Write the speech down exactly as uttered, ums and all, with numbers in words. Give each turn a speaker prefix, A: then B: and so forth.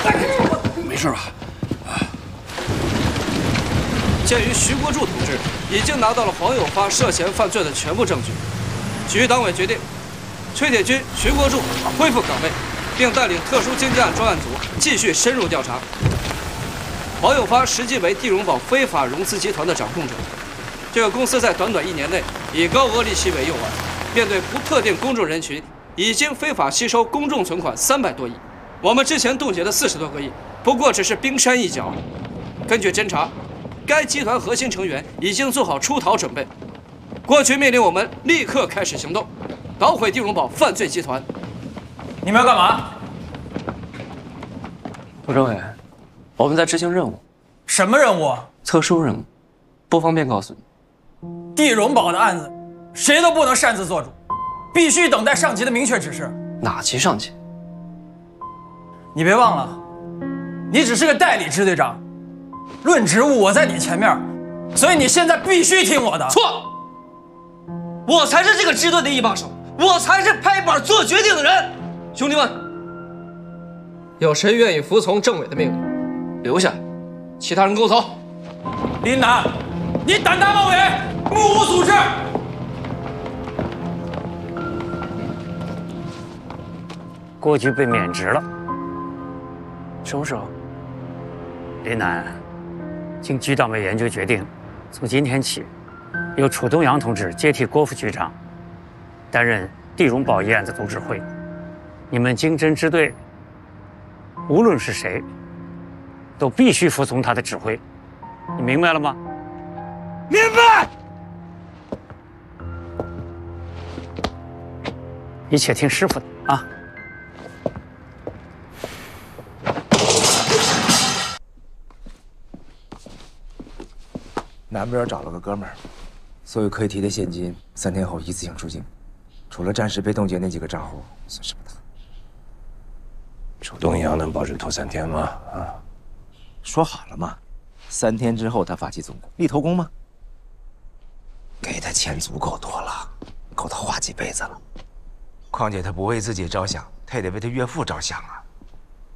A: 没事吧？
B: 鉴于徐国柱同志已经拿到了黄有发涉嫌犯罪的全部证据，局党委决定，崔铁军、徐国柱恢复岗位，并带领特殊经济案专案组继续深入调查。黄有发实际为地荣宝非法融资集团的掌控者，这个公司在短短一年内以高额利息为诱饵，面对不特定公众人群，已经非法吸收公众存款三百多亿。我们之前冻结的四十多个亿，不过只是冰山一角。根据侦查，该集团核心成员已经做好出逃准备。国局命令我们立刻开始行动，捣毁地荣宝犯罪集团。
C: 你们要干嘛？
B: 副政委，我们在执行任务。
C: 什么任务？
B: 特殊任务，不方便告诉你。
C: 地荣宝的案子，谁都不能擅自做主，必须等待上级的明确指示。
B: 哪级上级？
C: 你别忘了，你只是个代理支队长，论职务我在你前面，所以你现在必须听我的。
B: 错，我才是这个支队的一把手，我才是拍板做决定的人。兄弟们，有谁愿意服从政委的命令？留下，其他人跟我走。
C: 林楠，你胆大妄为，目无组织。
D: 郭局被免职了。
B: 什么时候？
D: 林楠，经局党委研究决定，从今天起，由楚东阳同志接替郭副局长，担任地荣宝一案的组指挥。你们经侦支队，无论是谁，都必须服从他的指挥。你明白了吗？
A: 明白。
D: 一切听师傅的啊。
E: 南边找了个哥们儿，所有可以提的现金三天后一次性出境，除了暂时被冻结那几个账户，损失不大。
A: 楚东阳能保证拖三天吗？啊，
E: 说好了嘛，三天之后他发起总攻，立头功吗？给他钱足够多了，够他花几辈子了。况且他不为自己着想，他也得为他岳父着想啊。